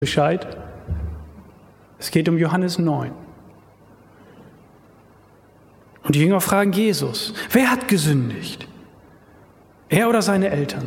Bescheid. Es geht um Johannes 9. Und die Jünger fragen Jesus, wer hat gesündigt? Er oder seine Eltern?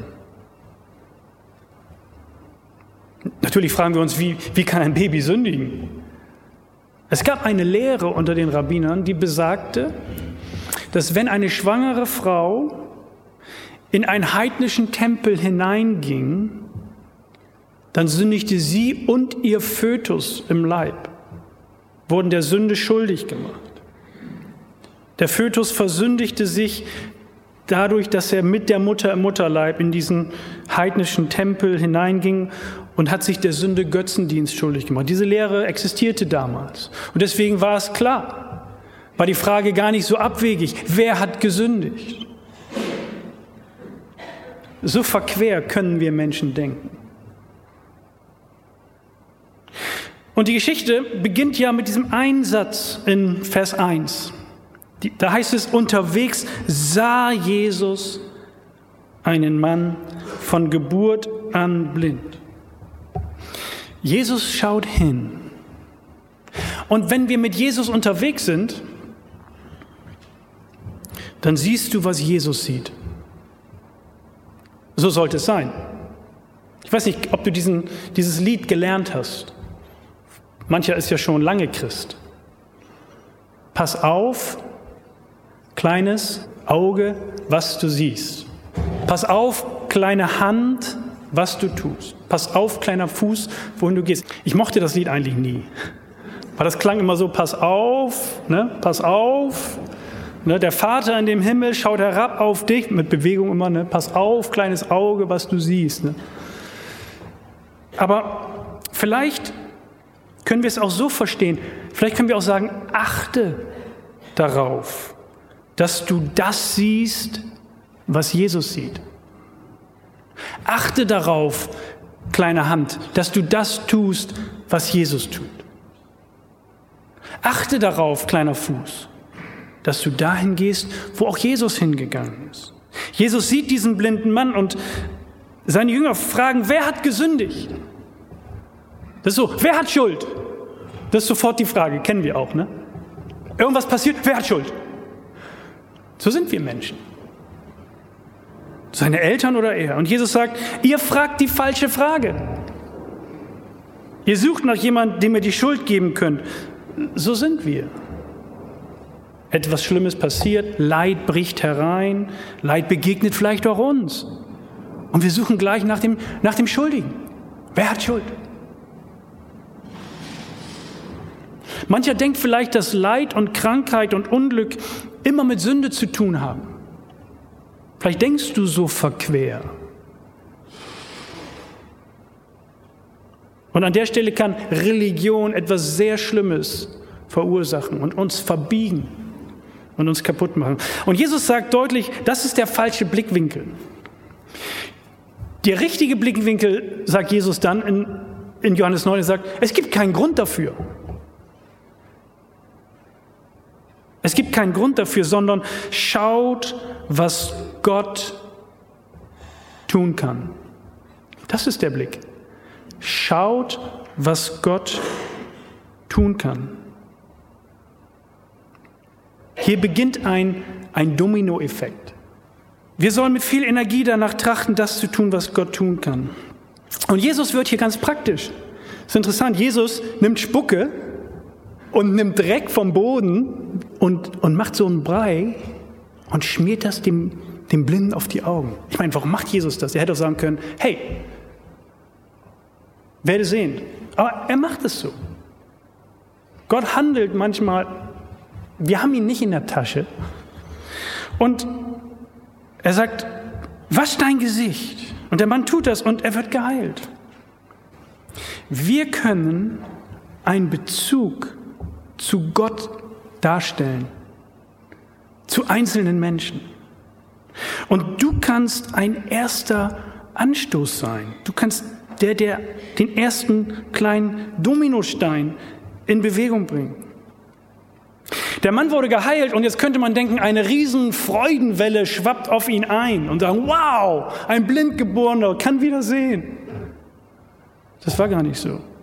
Natürlich fragen wir uns, wie kann ein Baby sündigen? Es gab eine Lehre unter den Rabbinern, die besagte, dass wenn eine schwangere Frau in einen heidnischen Tempel hineinging, dann sündigte sie und ihr Fötus im Leib, wurden der Sünde schuldig gemacht. Der Fötus versündigte sich dadurch, dass er mit der Mutter im Mutterleib in diesen heidnischen Tempel hineinging und hat sich der Sünde Götzendienst schuldig gemacht. Diese Lehre existierte damals. Und deswegen war es klar, war die Frage gar nicht so abwegig, wer hat gesündigt? So verquer können wir Menschen denken. Und die Geschichte beginnt ja mit diesem einen Satz in Vers 1. Da heißt es, unterwegs sah Jesus einen Mann von Geburt an blind. Jesus schaut hin. Und wenn wir mit Jesus unterwegs sind, dann siehst du, was Jesus sieht. So sollte es sein. Ich weiß nicht, ob du dieses Lied gelernt hast. Mancher ist ja schon lange Christ. Pass auf, kleines Auge, was du siehst. Pass auf, kleine Hand, was du tust. Pass auf, kleiner Fuß, wohin du gehst. Ich mochte das Lied eigentlich nie. Weil das klang immer so, pass auf, ne? Pass auf. Ne? Der Vater in dem Himmel schaut herab auf dich, mit Bewegung immer, ne? Pass auf, kleines Auge, was du siehst. Ne? Aber vielleicht können wir es auch so verstehen, vielleicht können wir auch sagen, achte darauf, dass du das siehst, was Jesus sieht. Achte darauf, kleine Hand, dass du das tust, was Jesus tut. Achte darauf, kleiner Fuß, dass du dahin gehst, wo auch Jesus hingegangen ist. Jesus sieht diesen blinden Mann und seine Jünger fragen, wer hat gesündigt? Das ist so, wer hat Schuld? Das ist sofort die Frage, kennen wir auch, ne? Irgendwas passiert, wer hat Schuld? So sind wir Menschen. Seine Eltern oder er. Und Jesus sagt, ihr fragt die falsche Frage. Ihr sucht nach jemandem, dem ihr die Schuld geben könnt. So sind wir. Etwas Schlimmes passiert, Leid bricht herein, Leid begegnet vielleicht auch uns. Und wir suchen gleich nach dem Schuldigen. Wer hat Schuld? Mancher denkt vielleicht, dass Leid und Krankheit und Unglück immer mit Sünde zu tun haben. Vielleicht denkst du so verquer. Und an der Stelle kann Religion etwas sehr Schlimmes verursachen und uns verbiegen und uns kaputt machen. Und Jesus sagt deutlich, das ist der falsche Blickwinkel. Der richtige Blickwinkel, sagt Jesus dann in Johannes 9, er sagt, es gibt keinen Grund dafür. Es gibt keinen Grund dafür, sondern schaut, was Gott tun kann. Das ist der Blick. Schaut, was Gott tun kann. Hier beginnt ein Dominoeffekt. Wir sollen mit viel Energie danach trachten, das zu tun, was Gott tun kann. Und Jesus wird hier ganz praktisch. Das ist interessant, Jesus nimmt Spucke und nimmt Dreck vom Boden und macht so einen Brei und schmiert das dem Blinden auf die Augen. Ich meine, warum macht Jesus das? Er hätte auch sagen können, hey, werde sehend. Aber er macht es so. Gott handelt manchmal, wir haben ihn nicht in der Tasche. Und er sagt, wasch dein Gesicht. Und der Mann tut das und er wird geheilt. Wir können einen Bezug zu Gott darstellen, zu einzelnen Menschen. Und du kannst ein erster Anstoß sein. Du kannst der den ersten kleinen Dominostein in Bewegung bringen. Der Mann wurde geheilt und jetzt könnte man denken, eine riesen Freudenwelle schwappt auf ihn ein und sagen, wow, ein Blindgeborener kann wieder sehen. Das war gar nicht so.